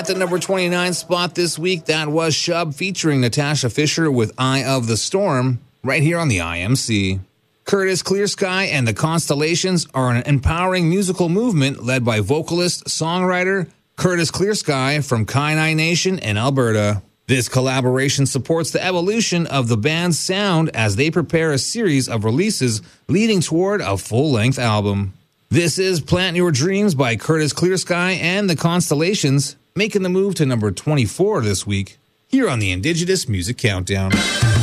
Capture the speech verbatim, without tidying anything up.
At the number twenty-nine spot this week, that was Shub featuring Natasha Fisher with Eye of the Storm, right here on the I M C. Curtis Clear Sky and the Constellations are an empowering musical movement led by vocalist, songwriter Curtis Clear Sky from Kainai Nation in Alberta. This collaboration supports the evolution of the band's sound as they prepare a series of releases leading toward a full-length album. This is Plant Your Dreams by Curtis Clear Sky and the Constellations, making the move to number twenty-four this week, here on the Indigenous Music Countdown.